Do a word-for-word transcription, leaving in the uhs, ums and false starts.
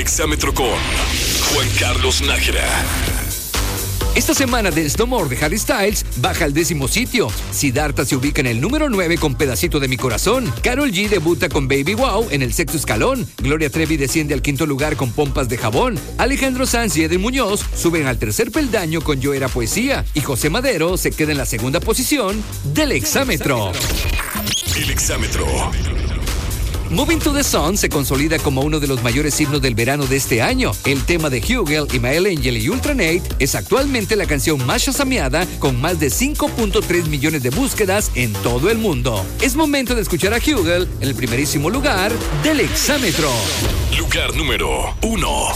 exámetro con Juan Carlos Nájera. Esta semana de Snowmore de Harry Styles baja al décimo sitio. Siddhartha se ubica en el número nueve con Pedacito de mi corazón. Karol G debuta con Baby Wow en el sexto escalón. Gloria Trevi desciende al quinto lugar con Pompas de jabón. Alejandro Sanz y Eden Muñoz suben al tercer peldaño con Yo era poesía. Y José Madero se queda en la segunda posición del exámetro. El exámetro. Moving to the Sun se consolida como uno de los mayores himnos del verano de este año. El tema de Hugel, Imael Angel y Ultranate es actualmente la canción más shazameada con más de cinco punto tres millones de búsquedas en todo el mundo. Es momento de escuchar a Hugel en el primerísimo lugar del exámetro. Lugar número uno.